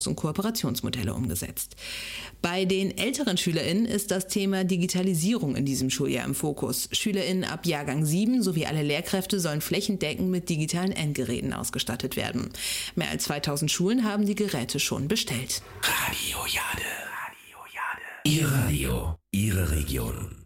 und Kooperationsmodelle umgesetzt. Bei den älteren SchülerInnen ist das Thema Digitalisierung in diesem Schuljahr im Fokus. SchülerInnen ab Jahrgang 7 sowie alle Lehrkräfte sollen flächendeckend mit digitalen Endgeräten ausgestattet werden. Mehr als 2000 Schulen haben die Geräte schon bestellt. Radio Jade. Ihr Radio, Ihre Region.